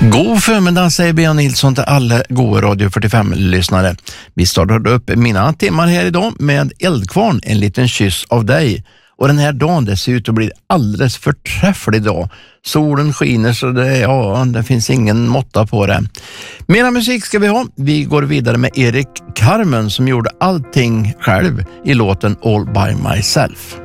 God förmiddag säger Björn Nilsson till alla goda Radio 45-lyssnare. Vi startade upp mina timmar här idag med Eldkvarn, en liten kyss av dig. Och den här dagen, det ser ut att bli alldeles förträfflig dag. Solen skiner så det finns ingen måtta på det. Mera musik ska vi ha. Vi går vidare med Erik Carmen som gjorde allting själv i låten All by myself.